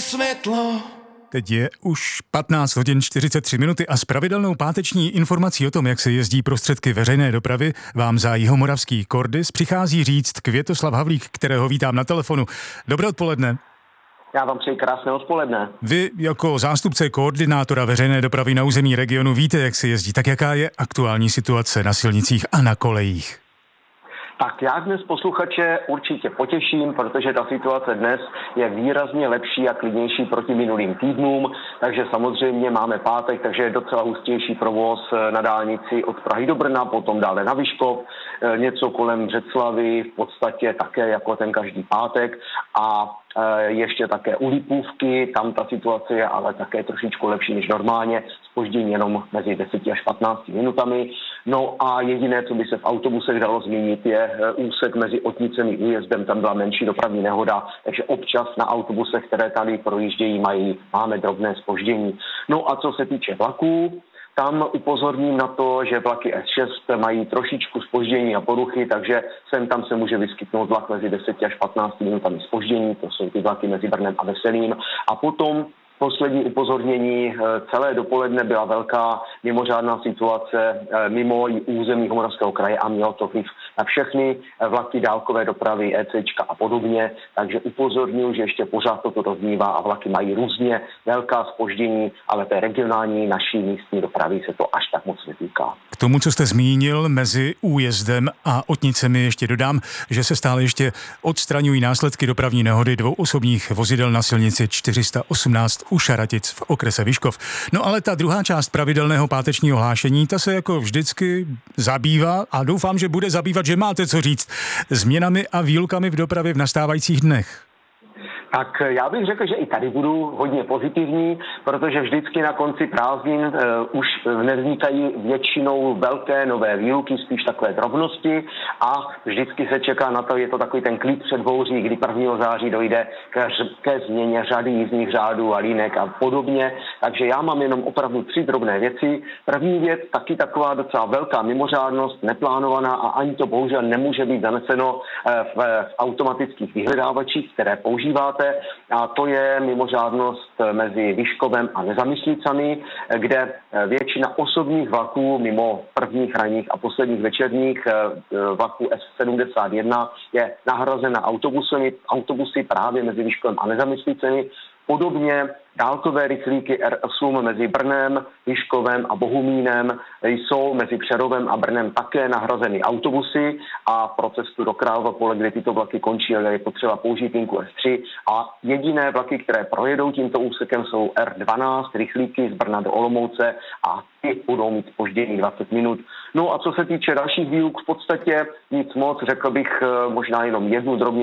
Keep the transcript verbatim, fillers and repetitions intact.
světlo. Teď je už patnáct hodin čtyřicet tři minuty a s pravidelnou páteční informací o tom, jak se jezdí prostředky veřejné dopravy, vám za Jihomoravský Kordis přichází říct Květoslav Havlík, kterého vítám na telefonu. Dobré odpoledne. Já vám přeji krásné odpoledne. Vy jako zástupce koordinátora veřejné dopravy na území regionu víte, jak se jezdí. Tak jaká je aktuální situace na silnicích a na kolejích? Tak já dnes posluchače určitě potěším, protože ta situace dnes je výrazně lepší a klidnější proti minulým týdnům, takže samozřejmě máme pátek, takže je docela hustější provoz na dálnici od Prahy do Brna, potom dále na Vyškov, něco kolem Břeclavy, v podstatě také jako ten každý pátek a ještě také u Lipůvky, tam ta situace je ale také trošičku lepší než normálně, zpoždění jenom mezi deseti až patnácti minutami. No a jediné, co by se v autobusech dalo zmínit, je úsek mezi Otnicemi a Újezdem, tam byla menší dopravní nehoda, takže občas na autobusech, které tady projíždějí, mají, máme drobné zpoždění. No a co se týče vlaků, tam upozorním na to, že vlaky S šest mají trošičku zpoždění a poruchy, takže sem tam se může vyskytnout vlak mezi deseti až patnácti minutami zpoždění, to jsou ty vlaky mezi Brnem a Veselým. A potom poslední upozornění, celé dopoledne byla velká mimořádná situace mimo území Jihomoravského kraje a mělo to vliv na všechny vlaky dálkové dopravy, ECčka a podobně, takže upozorňuji, že ještě pořád toto doznívá a vlaky mají různě velká zpoždění, ale té regionální naší místní dopravy se to až tak moc netýká. K tomu, co jste zmínil mezi Újezdem a Otnicemi, ještě dodám, že se stále ještě odstraňují následky dopravní nehody dvou osobních vozidel na silnici čtyři sta osmnáct u Šaratic v okrese Vyškov. No ale ta druhá část pravidelného pátečního hlášení, ta se jako vždycky zabývá a doufám, že bude zabývat, že máte co říct, změnami a výlukami v dopravě v nastávajících dnech. Tak já bych řekl, že i tady budu hodně pozitivní, protože vždycky na konci prázdnin uh, už nevznikají většinou velké nové výluky, spíš takové drobnosti a vždycky se čeká na to, je to takový ten klid před bouří, kdy prvního září dojde ke, ke změně řady jízdních řádů a línek a podobně. Takže já mám jenom opravdu tři drobné věci. První věc, taky taková docela velká mimořádnost, neplánovaná a ani to bohužel nemůže být zaneseno uh, v, v automatických vyhledávačích, které používáte. A to je mimořádnost mezi Vyškovem a Nezamyslicami, kde většina osobních vlaků mimo prvních ranních a posledních večerních vlaků S sedmdesát jedna je nahrazena autobusy, autobusy právě mezi Vyškovem a Nezamyslicemi. Podobně dálkové rychlíky R osm mezi Brnem, Vyškovem a Bohumínem jsou mezi Přerovem a Brnem také nahrazeny autobusy a pro cestu do Králova pole, kde tyto vlaky končí, je potřeba použít linku S tři a jediné vlaky, které projedou tímto úsekem, jsou R dvanáct rychlíky z Brna do Olomouce a ty budou mít zpoždění dvacet minut. No a co se týče dalších výuk, v podstatě nic moc, řekl bych možná jenom jednu drobně